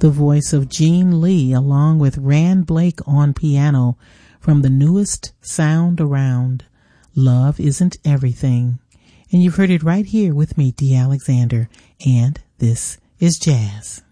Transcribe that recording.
the voice of Gene Lee along with Rand Blake on piano from the newest sound around, Love Isn't Everything. And you've heard it right here with me, Dee Alexander, and this is Jazz.